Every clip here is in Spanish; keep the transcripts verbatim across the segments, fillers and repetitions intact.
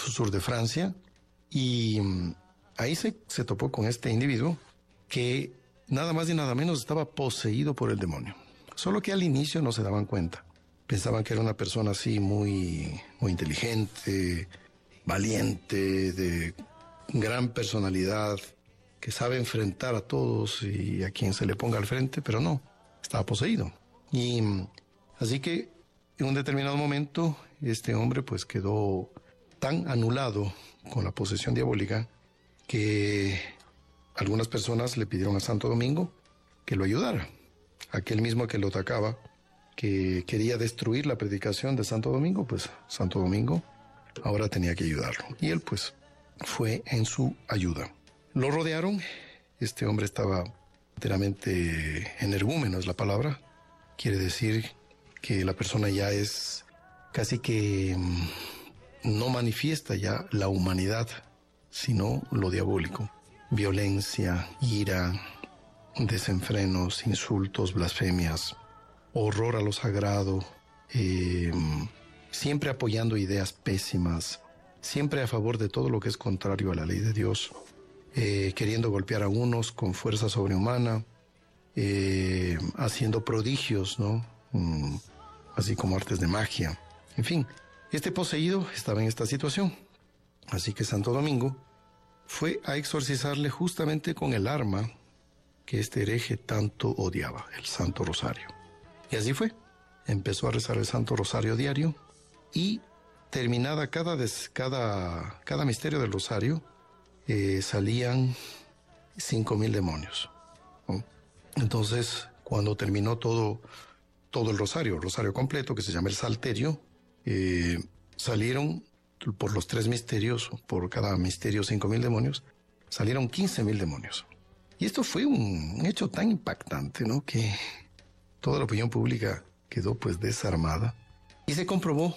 sur de Francia, y ahí se, se topó con este individuo que nada más y nada menos estaba poseído por el demonio. Solo que al inicio no se daban cuenta. Pensaban que era una persona así muy, muy inteligente, valiente, de gran personalidad, que sabe enfrentar a todos y a quien se le ponga al frente, pero no, estaba poseído. Y así que en un determinado momento este hombre pues quedó tan anulado con la posesión diabólica que algunas personas le pidieron a Santo Domingo que lo ayudara. Aquel mismo que lo atacaba, que quería destruir la predicación de Santo Domingo, pues Santo Domingo ahora tenía que ayudarlo. Y él pues fue en su ayuda. Lo rodearon, este hombre estaba enteramente energúmeno, es la palabra. Quiere decir que la persona ya es casi que no manifiesta ya la humanidad, sino lo diabólico. Violencia, ira, desenfrenos, insultos, blasfemias, horror a lo sagrado, eh, siempre apoyando ideas pésimas, siempre a favor de todo lo que es contrario a la ley de Dios, eh, queriendo golpear a unos con fuerza sobrehumana, eh, haciendo prodigios, ¿no? Mm, así como artes de magia. En fin, este poseído estaba en esta situación. Así que Santo Domingo fue a exorcizarle justamente con el arma que este hereje tanto odiaba, el Santo Rosario. Y así fue. Empezó a rezar el Santo Rosario diario y terminada cada, des, cada, cada misterio del Rosario, eh, salían cinco mil demonios, ¿no? Entonces, cuando terminó todo, todo el Rosario, el Rosario completo, que se llama el Salterio, eh, salieron por los tres misterios, por cada misterio cinco mil demonios, salieron quince mil demonios. Y esto fue un hecho tan impactante, ¿no?, que toda la opinión pública quedó pues desarmada. Y se comprobó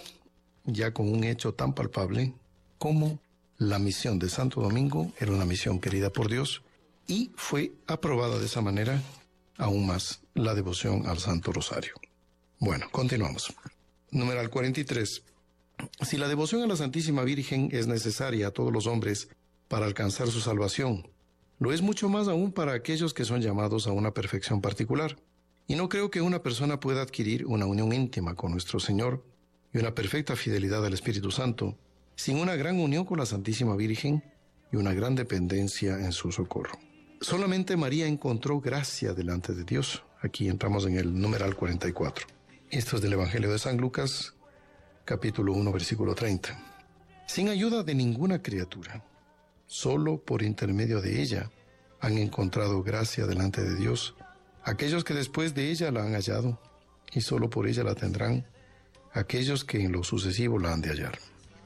ya con un hecho tan palpable como la misión de Santo Domingo era una misión querida por Dios y fue aprobada de esa manera aún más la devoción al Santo Rosario. Bueno, continuamos. Numeral cuarenta y tres. Si la devoción a la Santísima Virgen es necesaria a todos los hombres para alcanzar su salvación, lo es mucho más aún para aquellos que son llamados a una perfección particular. Y no creo que una persona pueda adquirir una unión íntima con nuestro Señor y una perfecta fidelidad al Espíritu Santo sin una gran unión con la Santísima Virgen y una gran dependencia en su socorro. Solamente María encontró gracia delante de Dios. Aquí entramos en el numeral cuarenta y cuatro. Esto es del Evangelio de San Lucas, capítulo uno, versículo treinta. Sin ayuda de ninguna criatura, solo por intermedio de ella han encontrado gracia delante de Dios aquellos que después de ella la han hallado, y solo por ella la tendrán aquellos que en lo sucesivo la han de hallar.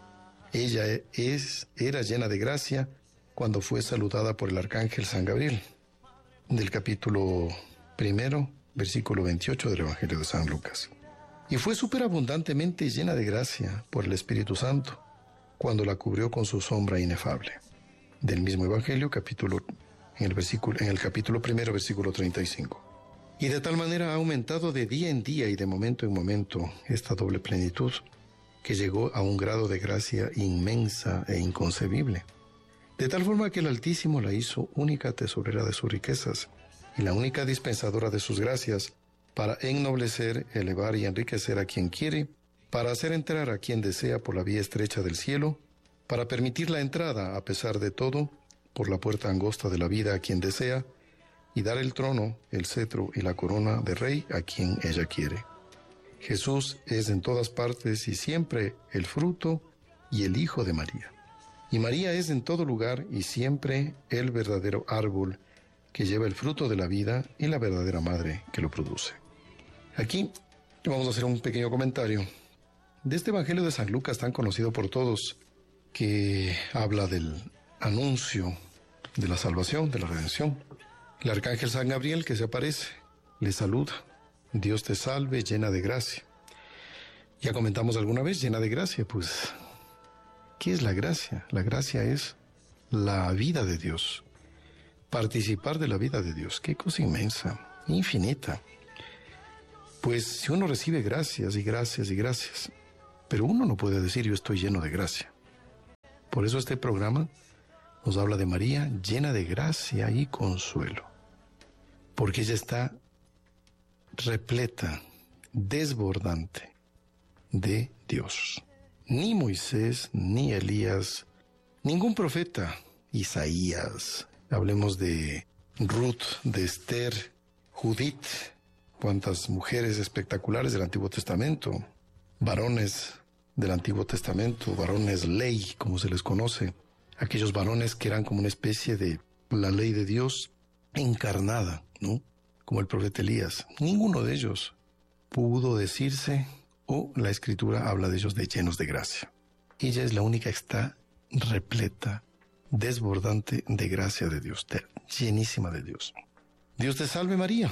Ella es, era llena de gracia cuando fue saludada por el arcángel San Gabriel, del capítulo primero, versículo veintiocho del Evangelio de San Lucas. Y fue superabundantemente llena de gracia por el Espíritu Santo cuando la cubrió con su sombra inefable. Del mismo Evangelio, capítulo, en, el versículo, en el capítulo primero, versículo treinta y cinco. Y de tal manera ha aumentado de día en día y de momento en momento esta doble plenitud, que llegó a un grado de gracia inmensa e inconcebible. De tal forma que el Altísimo la hizo única tesorera de sus riquezas y la única dispensadora de sus gracias, para ennoblecer, elevar y enriquecer a quien quiere, para hacer entrar a quien desea por la vía estrecha del cielo, para permitir la entrada, a pesar de todo, por la puerta angosta de la vida a quien desea, y dar el trono, el cetro y la corona de rey a quien ella quiere. Jesús es en todas partes y siempre el fruto y el Hijo de María. Y María es en todo lugar y siempre el verdadero árbol que lleva el fruto de la vida y la verdadera madre que lo produce. Aquí vamos a hacer un pequeño comentario de este Evangelio de San Lucas tan conocido por todos, que habla del anuncio de la salvación, de la redención. El arcángel San Gabriel que se aparece, le saluda. Dios te salve, llena de gracia. Ya comentamos alguna vez, llena de gracia, pues, ¿qué es la gracia? La gracia es la vida de Dios. Participar de la vida de Dios. Qué cosa inmensa, infinita. Pues si uno recibe gracias y gracias y gracias, pero uno no puede decir yo estoy lleno de gracia. Por eso este programa nos habla de María llena de gracia y consuelo, porque ella está repleta, desbordante de Dios. Ni Moisés, ni Elías, ningún profeta, Isaías, hablemos de Ruth, de Esther, Judith, cuántas mujeres espectaculares del Antiguo Testamento, varones del Antiguo Testamento, varones ley, como se les conoce, aquellos varones que eran como una especie de la ley de Dios encarnada, ¿no? Como el profeta Elías. Ninguno de ellos pudo decirse, o la Escritura habla de ellos de llenos de gracia. Ella es la única que está repleta, desbordante de gracia de Dios, llenísima de Dios. Dios te salve María,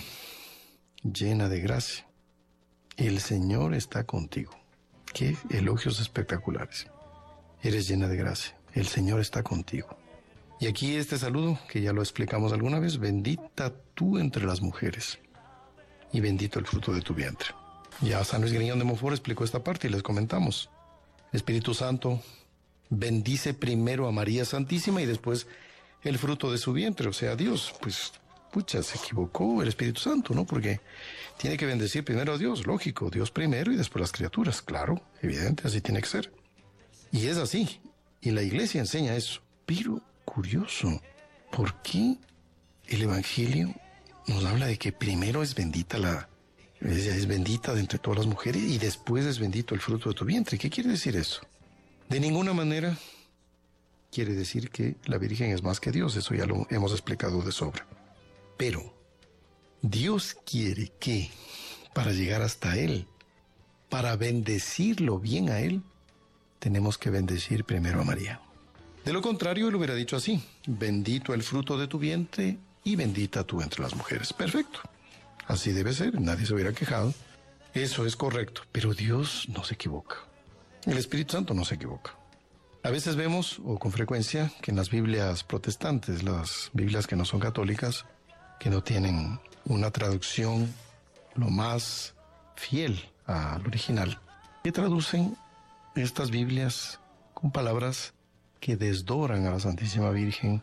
llena de gracia. El Señor está contigo. Qué elogios espectaculares. Eres llena de gracia. El Señor está contigo. Y aquí este saludo, que ya lo explicamos alguna vez, bendita tú entre las mujeres y bendito el fruto de tu vientre. Ya San Luis Griñón de Montfort explicó esta parte y les comentamos. El Espíritu Santo bendice primero a María Santísima y después el fruto de su vientre, o sea, Dios. Pues, pucha, se equivocó el Espíritu Santo, ¿no? Porque tiene que bendecir primero a Dios, lógico, Dios primero y después las criaturas, claro, evidente, así tiene que ser. Y es así, y la Iglesia enseña eso. Pero, curioso, ¿por qué el Evangelio nos habla de que primero es bendita la... Ella es bendita de entre todas las mujeres y después es bendito el fruto de tu vientre? ¿Qué quiere decir eso? De ninguna manera quiere decir que la Virgen es más que Dios, eso ya lo hemos explicado de sobra. Pero Dios quiere que, para llegar hasta Él, para bendecirlo bien a Él, tenemos que bendecir primero a María. De lo contrario, Él hubiera dicho así: bendito el fruto de tu vientre y bendita tú entre las mujeres. Perfecto. Así debe ser, nadie se hubiera quejado. Eso es correcto, pero Dios no se equivoca. El Espíritu Santo no se equivoca. A veces vemos, o con frecuencia, que en las Biblias protestantes, las Biblias que no son católicas, que no tienen una traducción lo más fiel al original, que traducen estas Biblias con palabras que desdoran a la Santísima Virgen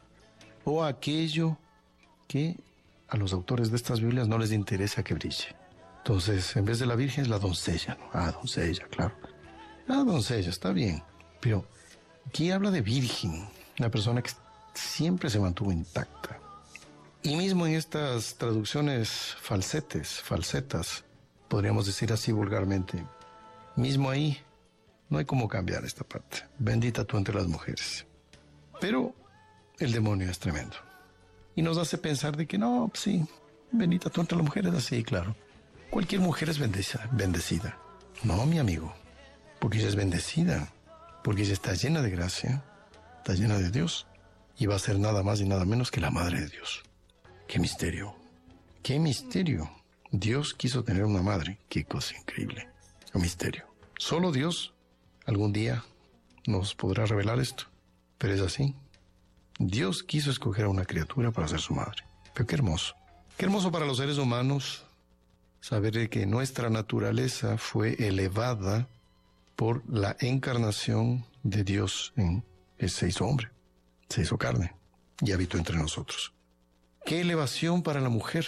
o aquello que a los autores de estas Biblias no les interesa que brille. Entonces, en vez de la Virgen es la doncella, ¿no? Ah, doncella, claro. Ah, doncella, está bien. Pero aquí habla de virgen, una persona que siempre se mantuvo intacta. Y mismo en estas traducciones falsetes, falsetas, podríamos decir así vulgarmente, mismo ahí no hay cómo cambiar esta parte. Bendita tú entre las mujeres. Pero el demonio es tremendo. Y nos hace pensar de que no, pues sí, bendita tú entre las mujeres, así, claro. Cualquier mujer es bendecida, bendecida. No, mi amigo, porque ella es bendecida, porque ella está llena de gracia, está llena de Dios, y va a ser nada más y nada menos que la Madre de Dios. ¡Qué misterio! ¡Qué misterio! Dios quiso tener una madre. ¡Qué cosa increíble! ¡Qué misterio! Solo Dios algún día nos podrá revelar esto, pero es así. Dios quiso escoger a una criatura para ser su madre. Pero qué hermoso. Qué hermoso para los seres humanos saber que nuestra naturaleza fue elevada por la encarnación de Dios en que se hizo hombre, se hizo carne y habitó entre nosotros. Qué elevación para la mujer.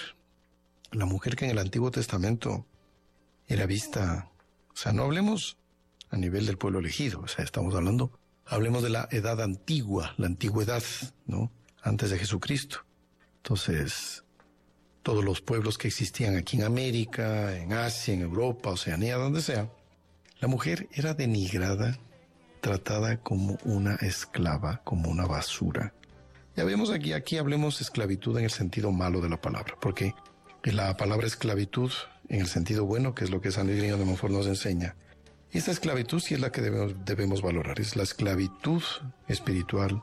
La mujer que en el Antiguo Testamento era vista, o sea, no hablemos a nivel del pueblo elegido, o sea, estamos hablando, hablemos de la edad antigua, la antigüedad, ¿no? Antes de Jesucristo. Entonces, todos los pueblos que existían aquí en América, en Asia, en Europa, Oceanía, donde sea, la mujer era denigrada, tratada como una esclava, como una basura. Ya vemos aquí, aquí hablemos esclavitud en el sentido malo de la palabra, porque la palabra esclavitud en el sentido bueno, que es lo que San Luis Griñón de Montfort nos enseña, esta esclavitud sí es la que debemos, debemos valorar, es la esclavitud espiritual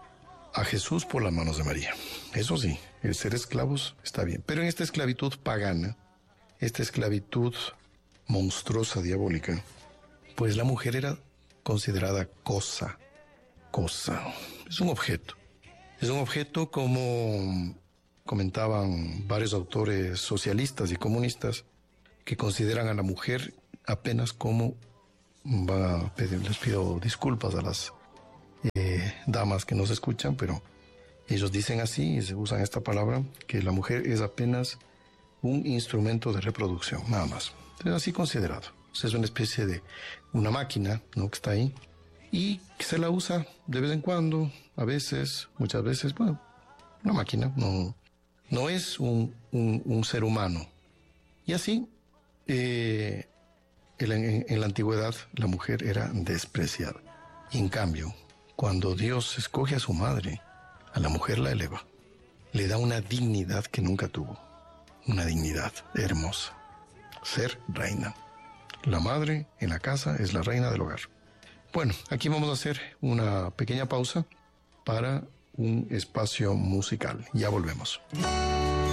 a Jesús por las manos de María. Eso sí, el ser esclavos está bien, pero en esta esclavitud pagana, esta esclavitud monstruosa, diabólica, pues la mujer era considerada cosa, cosa, es un objeto. Es un objeto, como comentaban varios autores socialistas y comunistas, que consideran a la mujer apenas como, va a pedir, les pido disculpas a las eh, damas que nos escuchan, pero ellos dicen así y se usan esta palabra, que la mujer es apenas un instrumento de reproducción, nada más. Es así considerado. Es una especie de una máquina, ¿no?, que está ahí y que se la usa de vez en cuando, a veces, muchas veces. Bueno, una máquina, no, no es un, un, un ser humano. Y así, eh, en, en, en la antigüedad, la mujer era despreciada. Y en cambio, cuando Dios escoge a su madre, a la mujer la eleva, le da una dignidad que nunca tuvo, una dignidad hermosa, ser reina. La madre en la casa es la reina del hogar. Bueno, aquí vamos a hacer una pequeña pausa para un espacio musical. Ya volvemos.